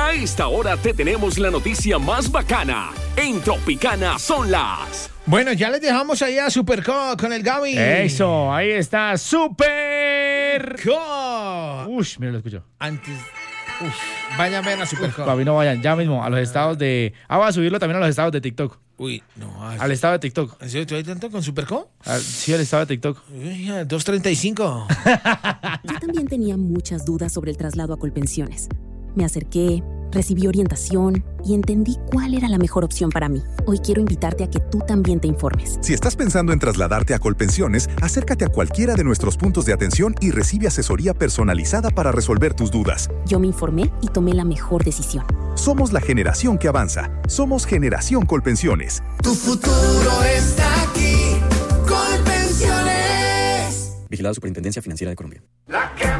A esta hora te tenemos la noticia más bacana. En Tropicana son las... Bueno, ya les dejamos ahí a Superco con el Gaby. Eso, ahí está, Superco. Ush, Mira, lo escucho. Vayan a ver a Superco. Papi, no vayan, ya mismo, a los estados de... voy a subirlo también a los estados de TikTok. Uy, no. Al estado de TikTok. ¿En serio tú hay tanto con Superco? Sí, al estado de TikTok. 2.35. Yo también tenía muchas dudas sobre el traslado a Colpensiones. Me acerqué, recibí orientación y entendí cuál era la mejor opción para mí. Hoy quiero invitarte a que tú también te informes. Si estás pensando en trasladarte a Colpensiones, acércate a cualquiera de nuestros puntos de atención y recibe asesoría personalizada para resolver tus dudas. Yo me informé y tomé la mejor decisión. Somos la generación que avanza. Somos Generación Colpensiones. Tu futuro está aquí. Colpensiones. Vigilado Superintendencia Financiera de Colombia.